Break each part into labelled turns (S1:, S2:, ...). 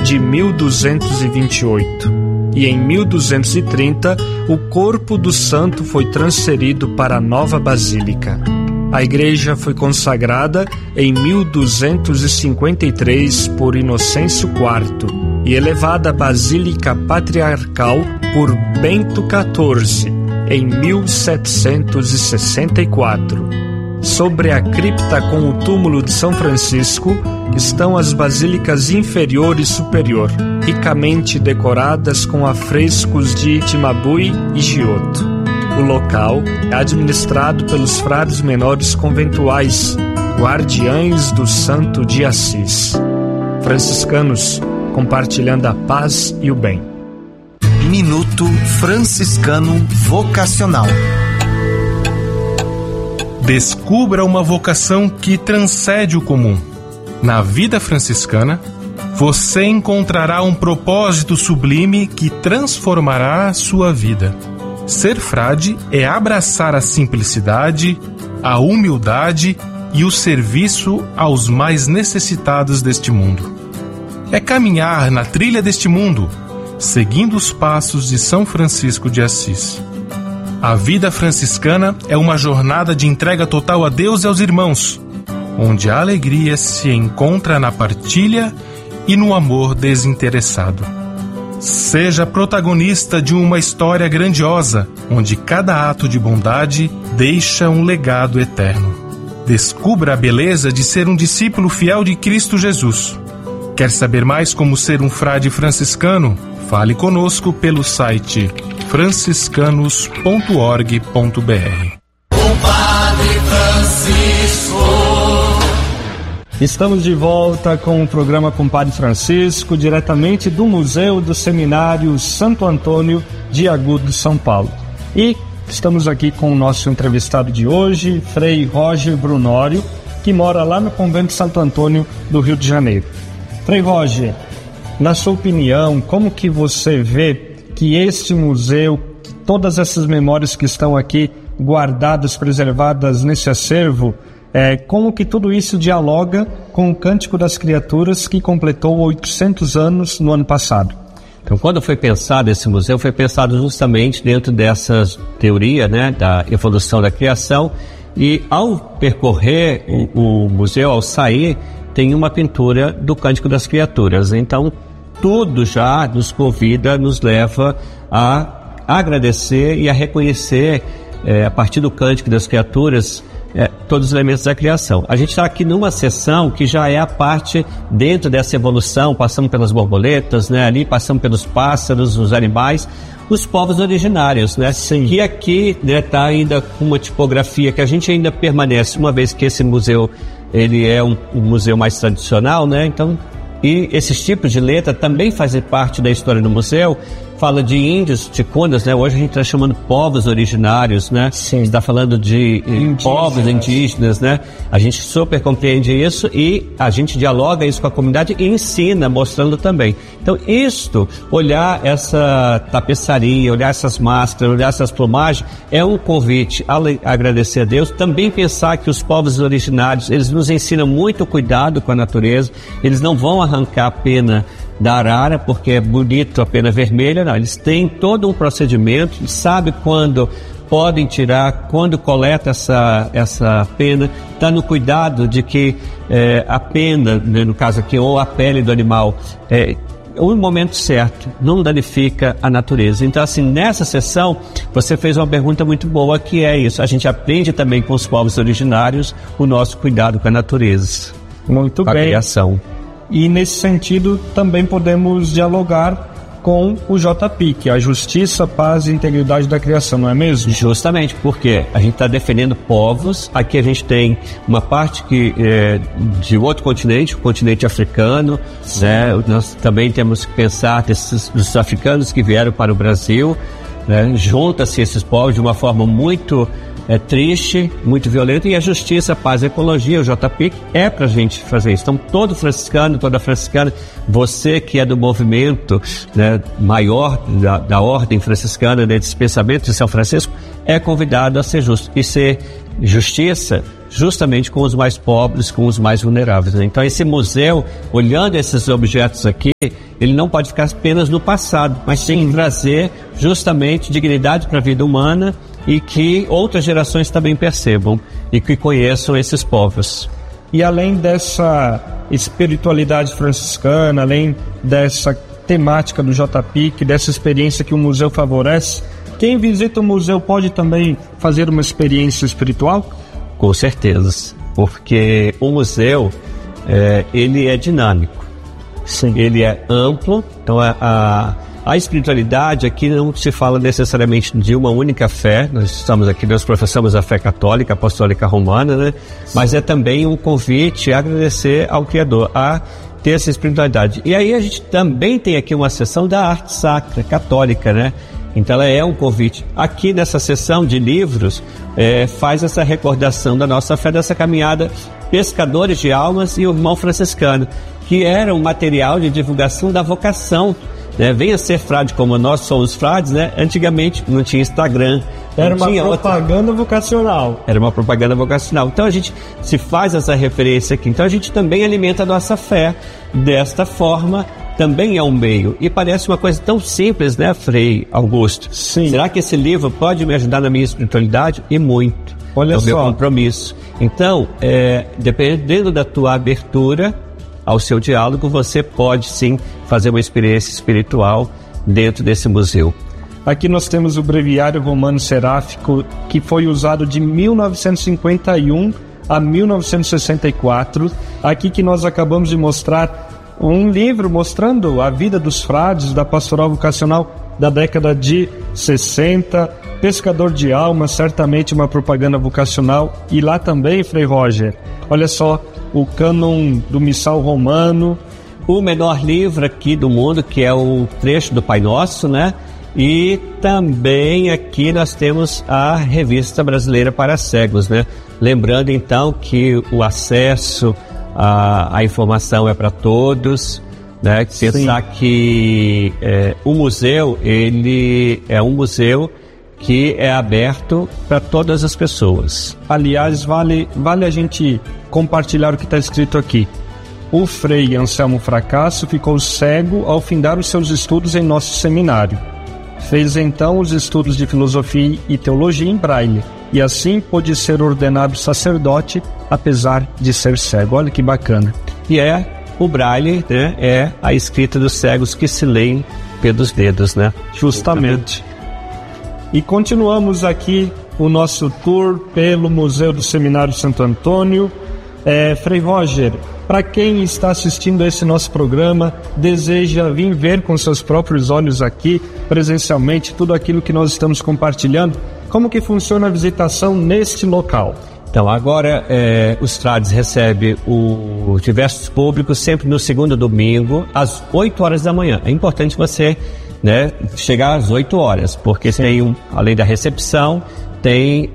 S1: de 1228. E em 1230, o corpo do santo foi transferido para a nova basílica. A igreja foi consagrada em 1253 por Inocêncio IV e elevada à Basílica Patriarcal por Bento XIV em 1764. Sobre a cripta com o túmulo de São Francisco estão as basílicas inferior e superior, ricamente decoradas com afrescos de Timabui e Giotto. O local é administrado pelos frades menores conventuais, guardiães do Santo de Assis. Franciscanos, compartilhando a paz e o bem.
S2: Minuto Franciscano Vocacional.
S3: Descubra uma vocação que transcende o comum. Na vida franciscana, você encontrará um propósito sublime que transformará a sua vida. Ser frade é abraçar a simplicidade, a humildade e o serviço aos mais necessitados deste mundo. É caminhar na trilha deste mundo, seguindo os passos de São Francisco de Assis. A vida franciscana é uma jornada de entrega total a Deus e aos irmãos, onde a alegria se encontra na partilha e no amor desinteressado. Seja protagonista de uma história grandiosa, onde cada ato de bondade deixa um legado eterno. Descubra a beleza de ser um discípulo fiel de Cristo Jesus. Quer saber mais como ser um frade franciscano? Fale conosco pelo site franciscanos.org.br.
S4: Padre Francisco.
S1: Estamos de volta com o programa Compadre Francisco, diretamente do Museu do Seminário Santo Antônio de Agudos, São Paulo. E estamos aqui com o nosso entrevistado de hoje, Frei Roger Brunório, que mora lá no Convento Santo Antônio do Rio de Janeiro. Frei Roger, na sua opinião, como que você vê que este museu, todas essas memórias que estão aqui guardadas, preservadas nesse acervo, como que tudo isso dialoga com o Cântico das Criaturas, que completou 800 anos no ano passado?
S5: Então, quando foi pensado esse museu, foi pensado justamente dentro dessa teoria, né, da evolução da criação, e ao percorrer o museu, ao sair, tem uma pintura do Cântico das Criaturas. Então, tudo já nos convida, nos leva a agradecer e a reconhecer, a partir do Cântico das Criaturas, todos os elementos da criação. A gente está aqui numa sessão que já é a parte dentro dessa evolução, passamos pelas borboletas, né, ali passamos pelos pássaros, os animais, os povos originários, né? Sim. Que aqui está ainda com uma tipografia que a gente ainda permanece, uma vez que esse museu ele é um museu mais tradicional, né? Então, e esses tipos de letra também fazem parte da história do museu. Fala de índios, ticunas, né? Hoje a gente está chamando povos originários, né? Sim. Está falando de povos indígenas, né? A gente super compreende isso e a gente dialoga isso com a comunidade e ensina, mostrando também. Então, olhar essa tapeçaria, olhar essas máscaras, olhar essas plumagens, é um convite a agradecer a Deus. Também pensar que os povos originários, eles nos ensinam muito cuidado com a natureza. Eles não vão arrancar a pena da arara porque é bonito a pena vermelha, não, eles têm todo um procedimento, sabem quando podem tirar, quando coleta essa pena, está no cuidado de que a pena, né, no caso aqui, ou a pele do animal, no momento certo, não danifica a natureza. Então, assim, nessa sessão, você fez uma pergunta muito boa, que é isso, a gente aprende também com os povos originários o nosso cuidado com a natureza.
S1: Muito bem.
S5: A criação.
S1: E nesse sentido também podemos dialogar com o JPIC, a Justiça, Paz e Integridade da Criação, não é mesmo?
S5: Justamente porque a gente está defendendo povos. Aqui a gente tem uma parte que é de outro continente, o continente africano, né? Nós também temos que pensar dos africanos que vieram para o Brasil, né? Junta-se esses povos de uma forma muito triste, muito violento, e a Justiça, Paz e Ecologia, o JPIC, é pra gente fazer isso. Então, todo franciscano, toda franciscana, você que é do movimento, né, maior da ordem franciscana, desses pensamentos de São Francisco, é convidado a ser justo. E ser justiça, justamente com os mais pobres, com os mais vulneráveis, né? Então esse museu, olhando esses objetos aqui, ele não pode ficar apenas no passado, mas tem que trazer justamente dignidade para a vida humana e que outras gerações também percebam e que conheçam esses povos.
S1: E além dessa espiritualidade franciscana, além dessa temática do JPIC, dessa experiência que o museu favorece, quem visita o museu pode também fazer uma experiência espiritual?
S5: Com certeza, porque o museu ele é dinâmico.
S1: Sim.
S5: Ele é amplo, então a espiritualidade aqui não se fala necessariamente de uma única fé. Nós professamos a fé católica, apostólica romana, né? Mas é também um convite a agradecer ao Criador, a ter essa espiritualidade. E aí a gente também tem aqui uma seção da arte sacra católica, né? Então ela é um convite. Aqui nessa seção de livros, faz essa recordação da nossa fé, dessa caminhada Pescadores de Almas e o Irmão Franciscano, que era um material de divulgação da vocação, né? Venha ser frade como nós somos frades, né? Antigamente não tinha Instagram.
S1: Era uma propaganda vocacional.
S5: Era uma propaganda vocacional. Então a gente se faz essa referência aqui. Então a gente também alimenta a nossa fé desta forma. Também é um meio. E parece uma coisa tão simples, né, Frei Augusto?
S1: Sim.
S5: Será que esse livro pode me ajudar na minha espiritualidade? E muito.
S1: Olha só.
S5: É o meu compromisso. Então, dependendo da tua abertura ao seu diálogo, você pode sim fazer uma experiência espiritual dentro desse museu.
S1: Aqui nós temos o Breviário Romano Seráfico, que foi usado de 1951 a 1964. Aqui que nós acabamos de mostrar um livro mostrando a vida dos frades da pastoral vocacional da década de 60, Pescador de Almas, certamente uma propaganda vocacional. E lá também, Frei Roger, olha só, o cânon do Missal Romano.
S5: O menor livro aqui do mundo, que é o trecho do Pai Nosso, né? E também aqui nós temos a Revista Brasileira para Cegos, né? Lembrando então que o acesso a informação é para todos, né? Pensar que o museu, ele é um museu que é aberto para todas as pessoas.
S1: Aliás, vale a gente compartilhar o que está escrito aqui. O Frei Anselmo Fracasso ficou cego ao findar os seus estudos em nosso seminário. Fez então os estudos de filosofia e teologia em braille, e assim pôde ser ordenado sacerdote, apesar de ser cego. Olha que bacana.
S5: E o braille, né, é a escrita dos cegos que se leem pelos dedos, né?
S1: Justamente. E continuamos aqui o nosso tour pelo Museu do Seminário Santo Antônio. Frei Roger, para quem está assistindo a esse nosso programa, deseja vir ver com seus próprios olhos aqui, presencialmente, tudo aquilo que nós estamos compartilhando, como que funciona a visitação neste local?
S5: Então, agora os frades recebem os diversos públicos sempre no segundo domingo, às 8 horas da manhã. É importante você, né, chegar às 8 horas, porque tem, além da recepção, tem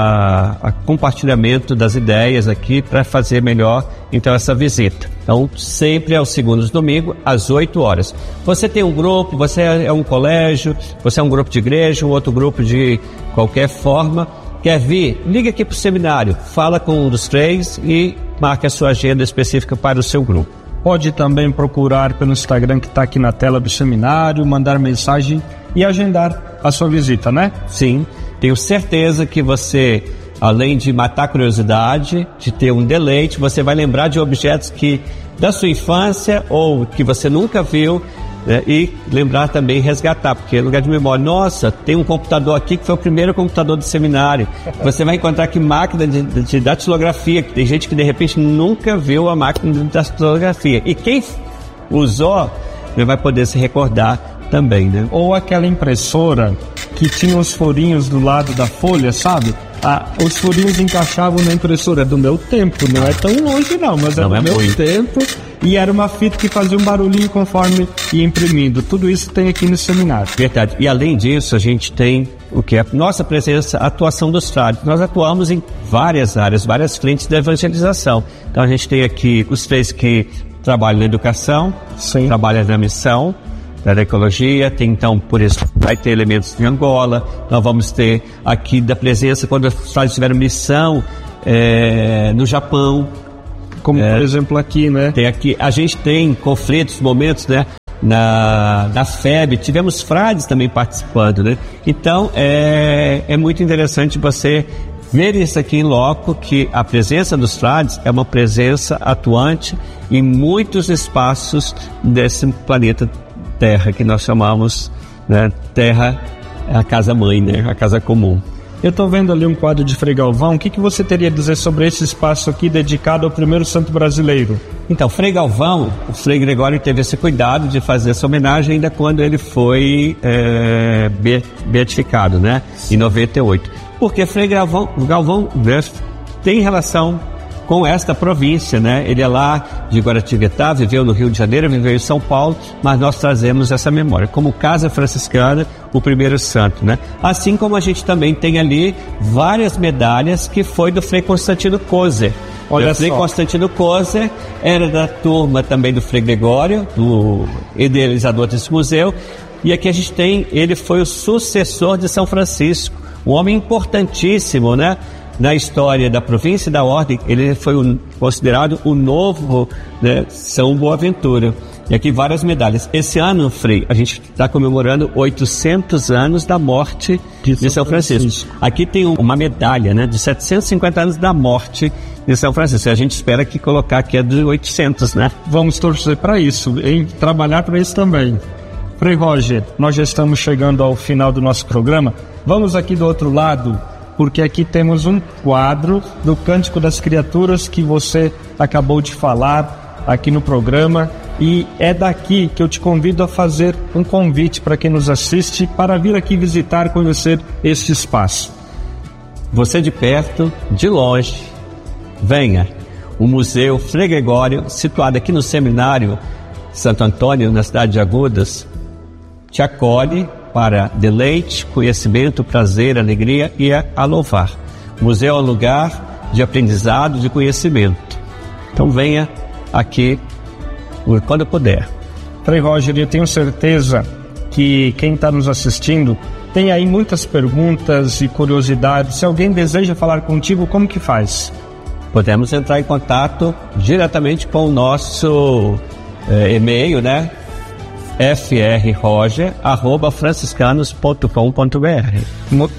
S5: a compartilhamento das ideias aqui para fazer melhor então essa visita. Então sempre aos segundos domingos às 8 horas. Você tem um grupo, você é um colégio, você é um grupo de igreja, um outro grupo de qualquer forma, quer vir, liga aqui para o seminário, fala com um dos três e marque a sua agenda específica para o seu grupo.
S1: Pode também procurar pelo Instagram que está aqui na tela do seminário, mandar mensagem e agendar a sua visita, né?
S5: Sim. Tenho certeza que você, além de matar a curiosidade, de ter um deleite, você vai lembrar de objetos que da sua infância ou que você nunca viu, né? E lembrar também, resgatar, porque é lugar de memória. Nossa, tem um computador aqui que foi o primeiro computador do seminário. Você vai encontrar aqui máquina de datilografia, que tem gente que de repente nunca viu a máquina de datilografia. E quem usou vai poder se recordar também, né?
S1: Ou aquela impressora que tinha os furinhos do lado da folha, sabe? Os furinhos encaixavam na impressora do meu tempo, não é tão longe não, mas é do meu tempo, e era uma fita que fazia um barulhinho conforme ia imprimindo. Tudo isso tem aqui no seminário.
S5: Verdade. E além disso, a gente tem o que é nossa presença, a atuação dos frades. Nós atuamos em várias áreas, várias frentes da evangelização. Então a gente tem aqui os três que trabalham na educação, trabalham na missão, da ecologia, tem então, por isso, vai ter elementos de Angola, nós vamos ter aqui da presença, quando os frades tiveram missão no Japão.
S1: Como, por exemplo, aqui, né?
S5: A gente tem conflitos, momentos, né? Na FEB, tivemos frades também participando, né? Então, é muito interessante você ver isso aqui em loco, que a presença dos frades é uma presença atuante em muitos espaços desse planeta Terra, que nós chamamos, né, Terra, a casa-mãe, né? A casa comum.
S1: Eu estou vendo ali um quadro de Frei Galvão. O que você teria a dizer sobre esse espaço aqui dedicado ao primeiro santo brasileiro?
S5: Então, Frei Galvão, o Frei Gregório teve esse cuidado de fazer essa homenagem ainda quando ele foi beatificado, né? Em 98. Porque Frei Galvão tem relação com esta província, né? Ele é lá de Guaratinguetá, viveu no Rio de Janeiro, viveu em São Paulo, mas nós trazemos essa memória, como Casa Franciscana, o primeiro santo, né? Assim como a gente também tem ali várias medalhas que foi do Frei Constantino Kozer. O Frei Constantino Kozer era da turma também do Frei Gregório, do idealizador desse museu, e aqui a gente tem, ele foi o sucessor de São Francisco, um homem importantíssimo, né? Na história da província e da ordem, ele foi considerado o novo, né, São Boaventura. E aqui várias medalhas. Esse ano, Frei, a gente está comemorando 800 anos da morte de São Francisco. Aqui tem uma medalha, né, de 750 anos da morte de São Francisco. A gente espera que colocar aqui é de 800, né?
S1: Vamos torcer para isso, e trabalhar para isso também. Frei Roger, nós já estamos chegando ao final do nosso programa. Vamos aqui do outro lado, porque aqui temos um quadro do Cântico das Criaturas que você acabou de falar aqui no programa, e é daqui que eu te convido a fazer um convite para quem nos assiste para vir aqui visitar, conhecer este espaço.
S5: Você de perto, de longe, venha. O Museu Frei Gregório, situado aqui no Seminário Santo Antônio, na cidade de Agudas, te acolhe para deleite, conhecimento, prazer, alegria e a louvar. O museu é um lugar de aprendizado, de conhecimento. Então venha aqui quando puder.
S1: Frei Roger, eu tenho certeza que quem está nos assistindo tem aí muitas perguntas e curiosidades. Se alguém deseja falar contigo, como que faz?
S5: Podemos entrar em contato diretamente com o nosso e-mail, né? frroger@franciscanos.com.br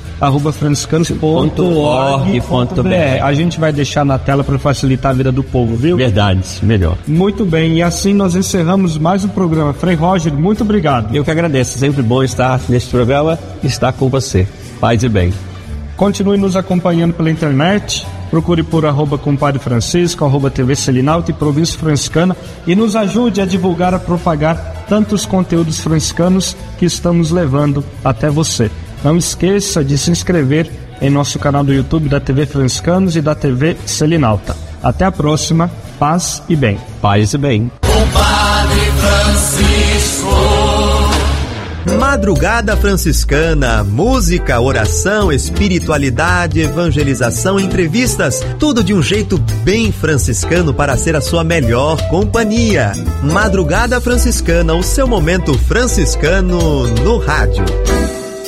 S1: @franciscanos.org.br. A gente vai deixar na tela para facilitar a vida do povo, viu?
S5: Verdade, melhor.
S1: Muito bem, e assim nós encerramos mais um programa. Frei Roger, muito obrigado.
S5: Eu que agradeço, sempre bom estar neste programa e estar com você. Paz e bem.
S1: Continue nos acompanhando pela internet. Procure por @Compadre Francisco, @TV Selinalta e Província Franciscana, e nos ajude a divulgar, a propagar tantos conteúdos franciscanos que estamos levando até você. Não esqueça de se inscrever em nosso canal do YouTube da TV Franciscanos e da TV Selinalta. Até a próxima. Paz e bem.
S5: Paz e bem.
S4: Compadre Francisco.
S2: Madrugada Franciscana, música, oração, espiritualidade, evangelização, entrevistas, tudo de um jeito bem franciscano para ser a sua melhor companhia. Madrugada Franciscana, o seu momento franciscano no rádio.